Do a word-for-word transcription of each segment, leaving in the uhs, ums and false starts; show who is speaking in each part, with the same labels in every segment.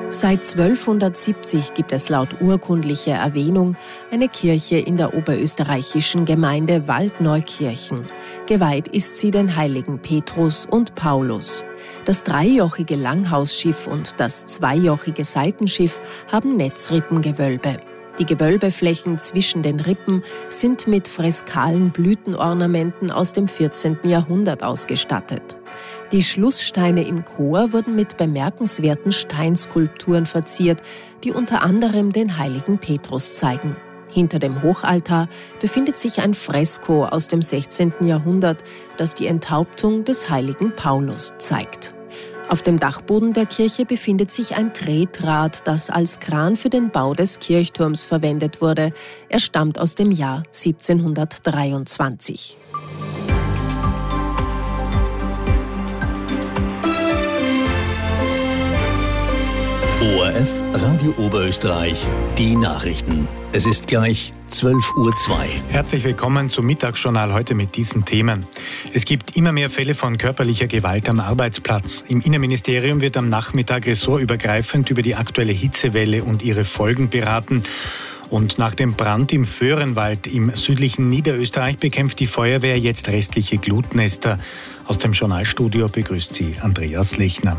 Speaker 1: Seit zwölfhundertsiebzig gibt es laut urkundlicher Erwähnung eine Kirche in der oberösterreichischen Gemeinde Waldneukirchen. Geweiht ist sie den Heiligen Petrus und Paulus. Das dreijochige Langhausschiff und das zweijochige Seitenschiff haben Netzrippengewölbe. Die Gewölbeflächen zwischen den Rippen sind mit freskalen Blütenornamenten aus dem vierzehnten Jahrhundert ausgestattet. Die Schlusssteine im Chor wurden mit bemerkenswerten Steinskulpturen verziert, die unter anderem den heiligen Petrus zeigen. Hinter dem Hochaltar befindet sich ein Fresko aus dem sechzehnten Jahrhundert, das die Enthauptung des heiligen Paulus zeigt. Auf dem Dachboden der Kirche befindet sich ein Tretrad, das als Kran für den Bau des Kirchturms verwendet wurde. Er stammt aus dem Jahr siebzehnhundertdreiundzwanzig.
Speaker 2: O R F Radio Oberösterreich, die Nachrichten. Es ist gleich zwölf Uhr zwei.
Speaker 3: Herzlich willkommen zum Mittagsjournal heute mit diesen Themen. Es gibt immer mehr Fälle von körperlicher Gewalt am Arbeitsplatz. Im Innenministerium wird am Nachmittag ressortübergreifend über die aktuelle Hitzewelle und ihre Folgen beraten. Und nach dem Brand im Föhrenwald im südlichen Niederösterreich bekämpft die Feuerwehr jetzt restliche Glutnester. Aus dem Journalstudio begrüßt sie Andreas Lechner.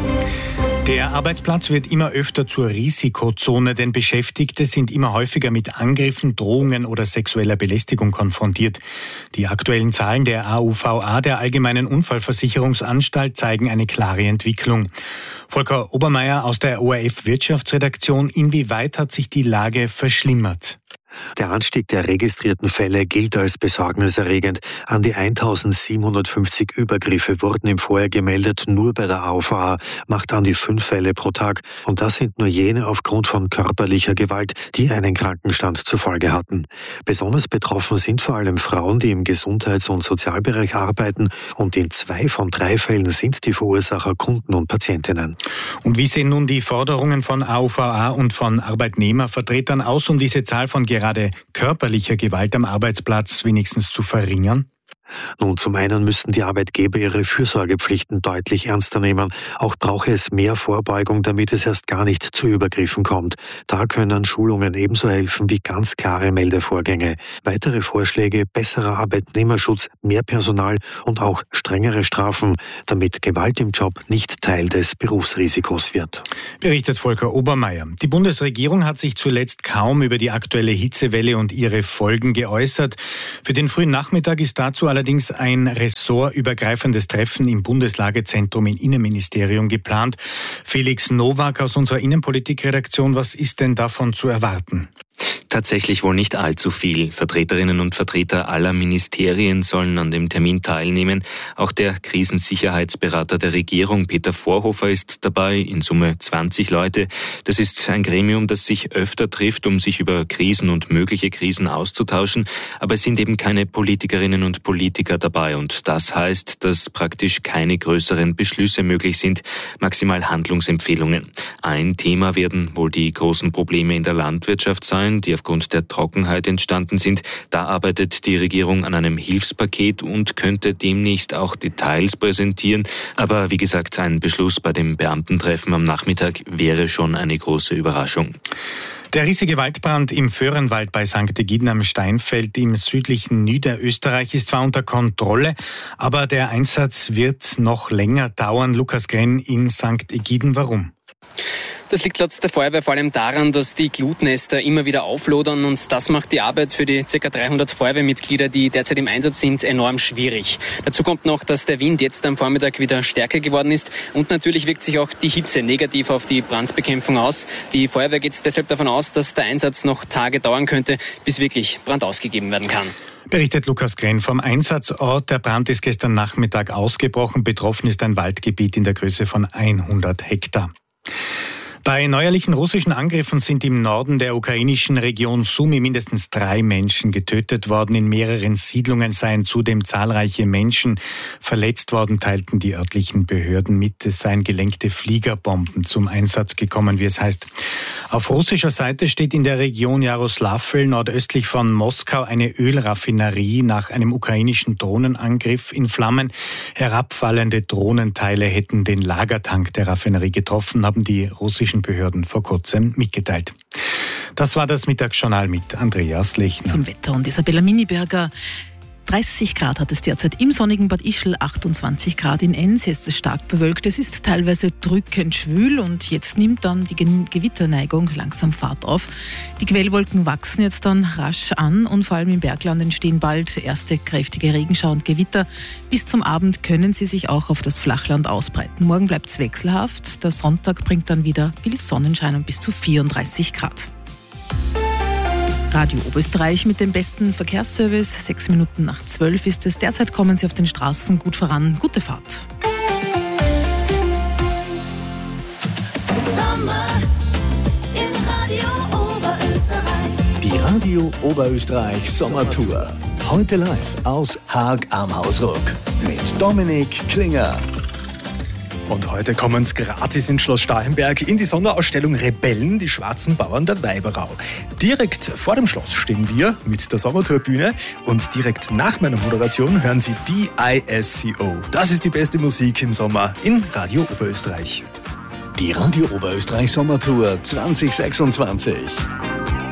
Speaker 3: Der Arbeitsplatz wird immer öfter zur Risikozone, denn Beschäftigte sind immer häufiger mit Angriffen, Drohungen oder sexueller Belästigung konfrontiert. Die aktuellen Zahlen der A U V A, der Allgemeinen Unfallversicherungsanstalt, zeigen eine klare Entwicklung. Volker Obermeier aus der O R F Wirtschaftsredaktion: Inwieweit hat sich die Lage verschlimmert?
Speaker 4: Der Anstieg der registrierten Fälle gilt als besorgniserregend. An die eintausendsiebenhundertfünfzig Übergriffe wurden im Vorjahr gemeldet. Nur bei der A U V A macht an die fünf Fälle pro Tag. Und das sind nur jene aufgrund von körperlicher Gewalt, die einen Krankenstand zur Folge hatten. Besonders betroffen sind vor allem Frauen, die im Gesundheits- und Sozialbereich arbeiten. Und in zwei von drei Fällen sind die Verursacher Kunden und Patientinnen.
Speaker 3: Und wie sehen nun die Forderungen von A U V A und von Arbeitnehmervertretern aus, um diese Zahl von gerade körperlicher Gewalt am Arbeitsplatz wenigstens zu verringern?
Speaker 4: Nun, zum einen müssten die Arbeitgeber ihre Fürsorgepflichten deutlich ernster nehmen. Auch brauche es mehr Vorbeugung, damit es erst gar nicht zu Übergriffen kommt. Da können Schulungen ebenso helfen wie ganz klare Meldevorgänge. Weitere Vorschläge: besserer Arbeitnehmerschutz, mehr Personal und auch strengere Strafen, damit Gewalt im Job nicht Teil des Berufsrisikos wird.
Speaker 3: Berichtet Volker Obermeier. Die Bundesregierung hat sich zuletzt kaum über die aktuelle Hitzewelle und ihre Folgen geäußert. Für den frühen Nachmittag ist dazu allerdings ein ressortübergreifendes Treffen im Bundeslagezentrum im Innenministerium geplant. Felix Nowak aus unserer Innenpolitikredaktion, was ist denn davon zu erwarten?
Speaker 5: Tatsächlich wohl nicht allzu viel. Vertreterinnen und Vertreter aller Ministerien sollen an dem Termin teilnehmen. Auch der Krisensicherheitsberater der Regierung, Peter Vorhofer, ist dabei. In Summe zwanzig Leute. Das ist ein Gremium, das sich öfter trifft, um sich über Krisen und mögliche Krisen auszutauschen. Aber es sind eben keine Politikerinnen und Politiker dabei. Und das heißt, dass praktisch keine größeren Beschlüsse möglich sind, maximal Handlungsempfehlungen. Ein Thema werden wohl die großen Probleme in der Landwirtschaft sein, die aufgrund der Trockenheit entstanden sind. Da arbeitet die Regierung an einem Hilfspaket und könnte demnächst auch Details präsentieren. Aber wie gesagt, ein Beschluss bei dem Beamtentreffen am Nachmittag wäre schon eine große Überraschung.
Speaker 3: Der riesige Waldbrand im Föhrenwald bei Sankt Egiden am Steinfeld im südlichen Niederösterreich ist zwar unter Kontrolle, aber der Einsatz wird noch länger dauern. Lukas Grenn in Sankt Egiden, warum?
Speaker 6: Das liegt laut der Feuerwehr vor allem daran, dass die Glutnester immer wieder auflodern, und das macht die Arbeit für die ca. dreihundert Feuerwehrmitglieder, die derzeit im Einsatz sind, enorm schwierig. Dazu kommt noch, dass der Wind jetzt am Vormittag wieder stärker geworden ist, und natürlich wirkt sich auch die Hitze negativ auf die Brandbekämpfung aus. Die Feuerwehr geht deshalb davon aus, dass der Einsatz noch Tage dauern könnte, bis wirklich Brand ausgegeben werden kann.
Speaker 3: Berichtet Lukas Grenn vom Einsatzort. Der Brand ist gestern Nachmittag ausgebrochen. Betroffen ist ein Waldgebiet in der Größe von hundert Hektar. Bei neuerlichen russischen Angriffen sind im Norden der ukrainischen Region Sumy mindestens drei Menschen getötet worden. In mehreren Siedlungen seien zudem zahlreiche Menschen verletzt worden, teilten die örtlichen Behörden mit. Es seien gelenkte Fliegerbomben zum Einsatz gekommen, wie es heißt. Auf russischer Seite steht in der Region Jaroslavl nordöstlich von Moskau eine Ölraffinerie nach einem ukrainischen Drohnenangriff in Flammen. Herabfallende Drohnenteile hätten den Lagertank der Raffinerie getroffen, haben die russischen österreichischen Behörden vor kurzem mitgeteilt. Das war das Mittagsjournal mit Andreas Lechner.
Speaker 7: Zum Wetter und Isabella Miniberger. dreißig Grad hat es derzeit im sonnigen Bad Ischl, achtundzwanzig Grad in Enns. Jetzt ist es stark bewölkt. Es ist teilweise drückend schwül und jetzt nimmt dann die Gewitterneigung langsam Fahrt auf. Die Quellwolken wachsen jetzt dann rasch an und vor allem im Bergland entstehen bald erste kräftige Regenschauer und Gewitter. Bis zum Abend können sie sich auch auf das Flachland ausbreiten. Morgen bleibt es wechselhaft. Der Sonntag bringt dann wieder viel Sonnenschein und bis zu vierunddreißig Grad. Radio Oberösterreich mit dem besten Verkehrsservice. Sechs Minuten nach zwölf ist es. Derzeit kommen Sie auf den Straßen gut voran. Gute Fahrt.
Speaker 2: Sommer in Radio Oberösterreich. Die Radio Oberösterreich Sommertour. Heute live aus Haag am Hausruck mit Dominik Klinger.
Speaker 8: Und heute kommen Sie gratis ins Schloss Starhemberg in die Sonderausstellung Rebellen, die schwarzen Bauern der Weiberau. Direkt vor dem Schloss stehen wir mit der Sommertourbühne und direkt nach meiner Moderation hören Sie D I S C O. Das ist die beste Musik im Sommer in Radio Oberösterreich.
Speaker 2: Die Radio Oberösterreich Sommertour zwanzig sechsundzwanzig.